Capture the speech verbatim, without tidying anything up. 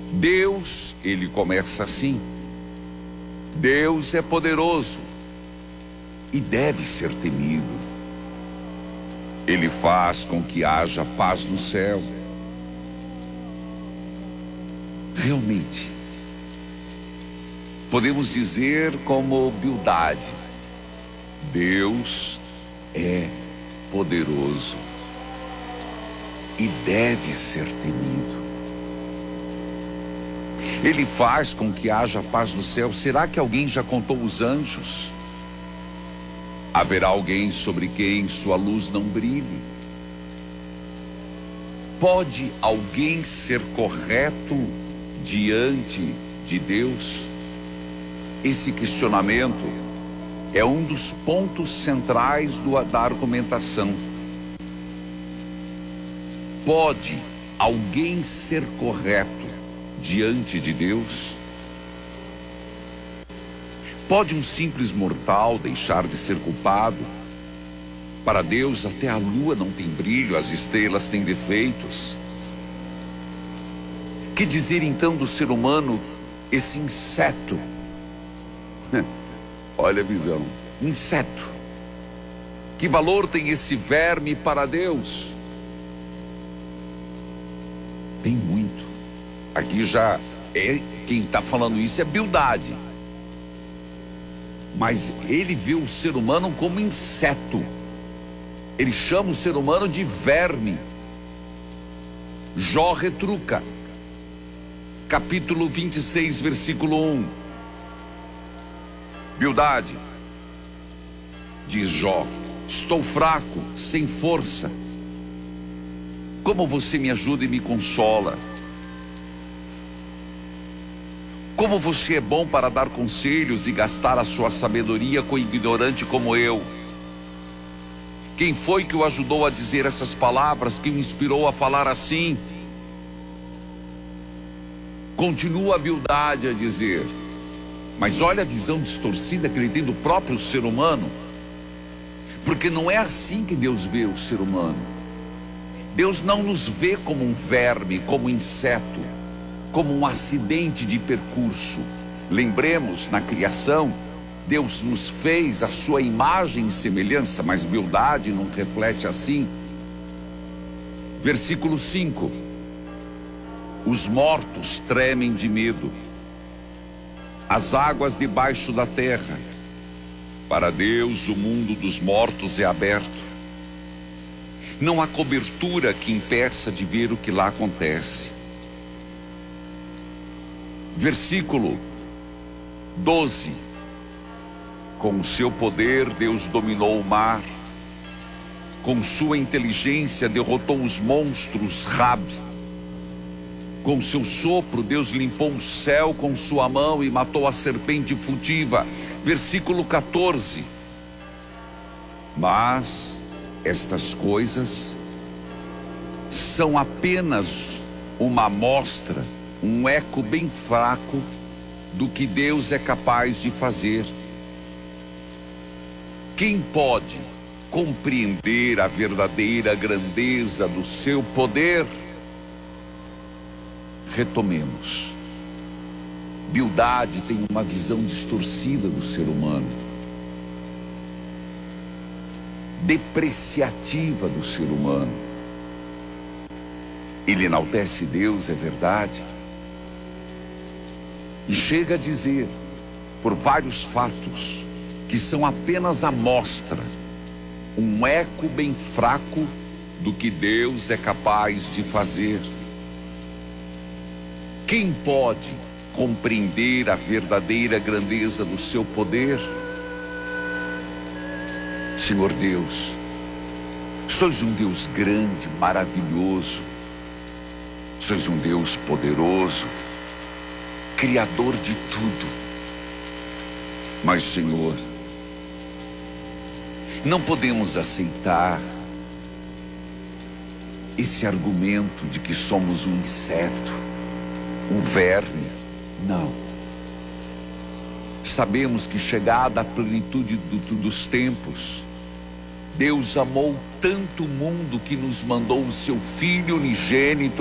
Deus, ele começa assim: Deus é poderoso e deve ser temido. Ele faz com que haja paz no céu. Realmente, podemos dizer como Bildade: Deus é poderoso e deve ser temido. Ele faz com que haja paz no céu. Será que alguém já contou os anjos? Haverá alguém sobre quem sua luz não brilhe? Pode alguém ser correto diante de Deus? Esse questionamento é um dos pontos centrais do, da argumentação. Pode alguém ser correto diante de Deus? Pode um simples mortal deixar de ser culpado? Para Deus, até a lua não tem brilho, as estrelas têm defeitos. Que dizer então do ser humano, esse inseto? Olha a visão, inseto. Que valor tem esse verme para Deus? Tem muito. Aqui já é, quem está falando isso é Bildade. Mas ele vê o ser humano como inseto. Ele chama o ser humano de verme. Jó retruca. Capítulo vinte e seis, versículo um. Bildade, diz Jó: estou fraco, sem força. Como você me ajuda e me consola? Como você é bom para dar conselhos e gastar a sua sabedoria com ignorante como eu. Quem foi que o ajudou a dizer essas palavras, que o inspirou a falar assim? Continua a Bildade a dizer: mas olha a visão distorcida que ele tem do próprio ser humano. Porque não é assim que Deus vê o ser humano. Deus não nos vê como um verme, como um inseto, como um acidente de percurso. Lembremos, na criação, Deus nos fez a sua imagem e semelhança, mas Bildade não reflete assim. Versículo cinco. Os mortos tremem de medo, as águas debaixo da terra. Para Deus, o mundo dos mortos é aberto. Não há cobertura que impeça de ver o que lá acontece. Versículo doze. Com o seu poder, Deus dominou o mar. Com sua inteligência, derrotou os monstros Rab. Com seu sopro, Deus limpou o céu com sua mão e matou a serpente furtiva. Versículo quatorze. Mas estas coisas são apenas uma amostra, um eco bem fraco do que Deus é capaz de fazer. Quem pode compreender a verdadeira grandeza do seu poder? Retomemos. Bildade tem uma visão distorcida do ser humano, depreciativa do ser humano. Ele enaltece Deus, é verdade, e chega a dizer, por vários fatos, que são apenas amostra, um eco bem fraco do que Deus é capaz de fazer. Quem pode compreender a verdadeira grandeza do seu poder? Senhor Deus, sois um Deus grande, maravilhoso, sois um Deus poderoso, Criador de tudo. Mas, Senhor, não podemos aceitar esse argumento de que somos um inseto, um verme. Não. Sabemos que, chegada a plenitude do, dos tempos, Deus amou tanto o mundo que nos mandou o seu Filho unigênito